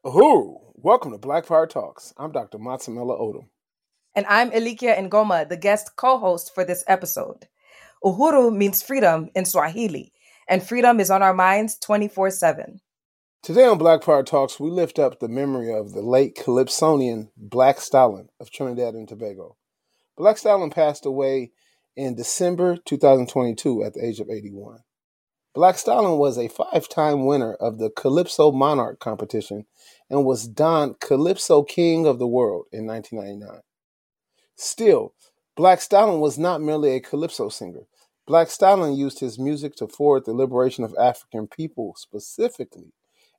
Uhuru, welcome to Black Power Talks. I'm Dr. Matsamela Odom. And I'm Elikia Ngoma, the guest co-host for this episode. Uhuru means freedom in Swahili, and freedom is on our minds 24/7. Today on Black Power Talks, we lift up the memory of the late Calypsonian Black Stalin of Trinidad and Tobago. Black Stalin passed away in December 2022 at the age of 81. Black Stalin was a 5-time winner of the Calypso Monarch competition and was Don Calypso King of the World in 1999. Still, Black Stalin was not merely a calypso singer. Black Stalin used his music to forward the liberation of African people, specifically